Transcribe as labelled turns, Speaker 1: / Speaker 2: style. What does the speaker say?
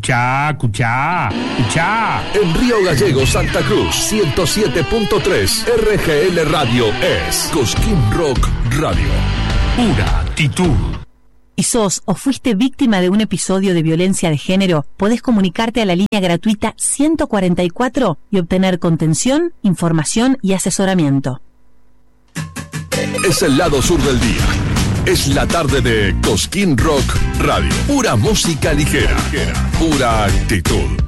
Speaker 1: Escuchá.
Speaker 2: En Río Gallegos, Santa Cruz, 107.3 RGL Radio es Cosquín Rock Radio.
Speaker 1: Pura actitud.
Speaker 3: ¿Y sos o fuiste víctima de un episodio de violencia de género? Podés comunicarte a la línea gratuita 144 y obtener contención, información y asesoramiento.
Speaker 2: Es el lado sur del día. Es la tarde de Cosquín Rock Radio. Pura música ligera. Pura actitud.